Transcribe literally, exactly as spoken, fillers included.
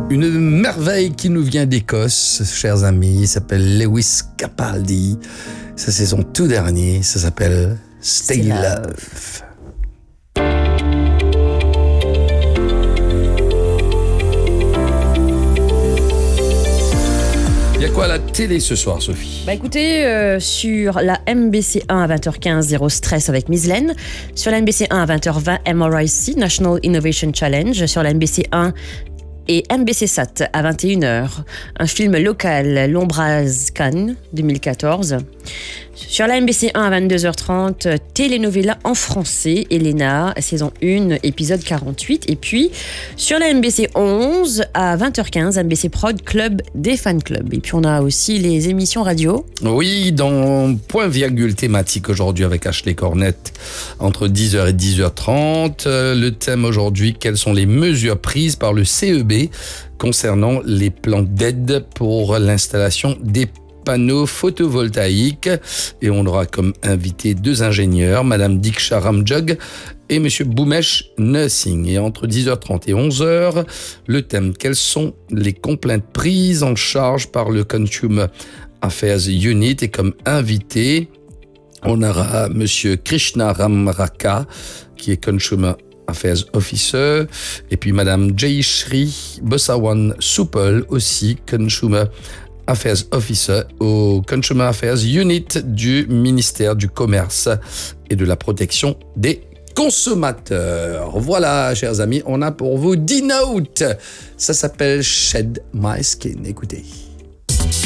Une merveille qui nous vient d'Écosse, chers amis, il s'appelle Lewis Capaldi. Ça, c'est son tout dernier, ça s'appelle Stay Love. Il y a quoi à la télé ce soir, Sophie? Bah écoutez, euh, sur la M B C un à vingt heures quinze, Zéro Stress avec Mislaine. Sur la M B C un à vingt heures vingt, M R I C, National Innovation Challenge. Sur la M B C un et M B C sept à vingt et une heures, un film local, L'Ombraz Cannes, deux mille quatorze. Sur la M B C un à vingt-deux heures trente, Telenovela en français, Elena, saison un, épisode quarante-huit. Et puis, sur la M B C onze à vingt heures quinze, M B C Prod, Club des Fan Clubs. Et puis, on a aussi les émissions radio. Oui, dans Point Virgule thématique aujourd'hui avec Ashley Cornette, entre dix heures et dix heures trente. Le thème aujourd'hui, quelles sont les mesures prises par le C E B concernant les plans d'aide pour l'installation des panneaux photovoltaïques, et on aura comme invité deux ingénieurs, Madame Diksha Ramjog et Monsieur Boumesh Nursing. Et entre dix heures trente et onze heures, le thème, quelles sont les complaintes prises en charge par le Consumer Affairs Unit, et comme invité, on aura Monsieur Krishna Ramraka, qui est Consumer Affairs Officer, et puis Madame Jayashri Bosawan Supal, aussi Consumer Affairs Officer au Consumer Affairs Unit du ministère du Commerce et de la Protection des consommateurs. Voilà, chers amis, on a pour vous dix notes. Ça s'appelle Shed My Skin. Écoutez.